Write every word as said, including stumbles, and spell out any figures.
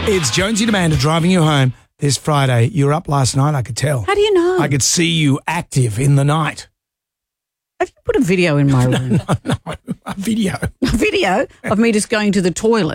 It's Jonesy and Amanda driving you home this Friday. You were up last night, I could tell. How do you know? I could see you active in the night. Have you put a video in my room? No, no, a video. A video of me just going to the toilet?